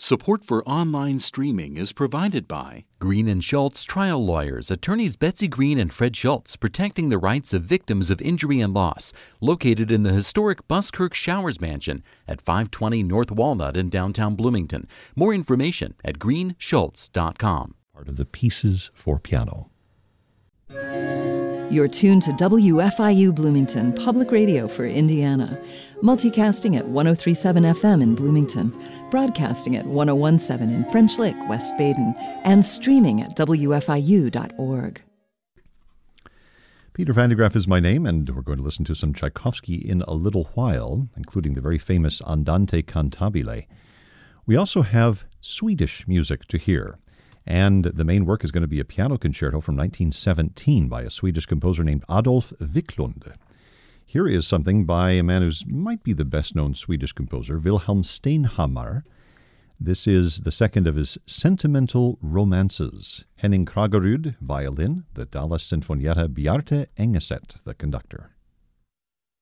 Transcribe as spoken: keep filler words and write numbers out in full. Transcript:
Support for online streaming is provided by Green and Schultz Trial Lawyers, attorneys Betsy Green and Fred Schultz, protecting the rights of victims of injury and loss, located in the historic Buskirk Showers Mansion at five twenty North Walnut in downtown Bloomington. More information at green schultz dot com. Part of the Pieces for Piano. You're tuned to W F I U Bloomington, public radio for Indiana. Multicasting at one oh three point seven F M in Bloomington, broadcasting at one oh one point seven in French Lick, West Baden, and streaming at W F I U dot org. Peter Van de Graaff is my name, and we're going to listen to some Tchaikovsky in a little while, including the very famous Andante Cantabile. We also have Swedish music to hear, and the main work is going to be a piano concerto from nineteen seventeen by a Swedish composer named Adolf Wiklund. Here is something by a man who might be the best-known Swedish composer, Wilhelm Steinhammar. This is the second of his sentimental romances. Henning Kragerud, violin, the Dallas Sinfonietta Bjarte Engeset, the conductor.